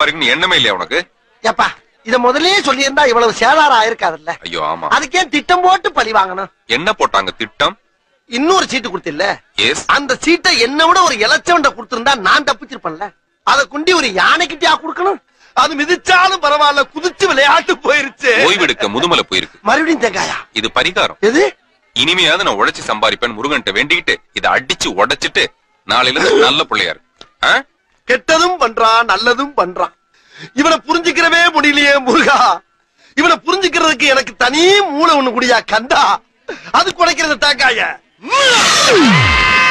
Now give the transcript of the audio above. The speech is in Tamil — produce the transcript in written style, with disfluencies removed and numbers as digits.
சம்பாதிக்கணும் எண்ணமே இல்லையா உனக்கு? ஏப்பா இத முதல்லயே சொல்லியிருந்தா இவ்வளவு சேதாரம் ஆயிருக்காதுல்ல. ஐயோ ஆமா. அதுக்கே திட்டம் போட்டு பழி வாங்கணும். என்ன போட்டாங்க திட்டம்? இன்னொரு சீட்டு கொடுத்தில்ல, எஸ். அந்த சீட்டை என்ன விட ஒரு இலச்சவண்ட கொடுத்திருந்தா நான் தப்பிச்சிருப்பேன்ல. அத குண்டி ஒரு யானைக்கிட்டயா கொடுக்கணும்? அது மிதிச்சாலும் பரவாயில்ல, குதிச்சு விளையாட்டு போயிருச்சு. ஓய்வெடுக்க முதுமலை போயிருக்கு. மறுபடியும் தேங்காயா? இது பரிகாரம். எது? இனிமையாவது நான் உழைச்சு சம்பாதிப்பேன் முருகன்ட்ட வேண்டிக்கிட்டு இதை அடிச்சு உடைச்சிட்டு நாளையில இருந்து நல்ல பிள்ளையாரு. கெட்டதும் பண்றான் நல்லதும் பண்றான். இவனை புரிஞ்சுக்கிறவே முடியலையே முருகா. இவனை புரிஞ்சுக்கிறதுக்கு எனக்கு தனி மூளை ஒண்ணு குடியா கந்தா. அது குறைக்கிறது தாக்காய.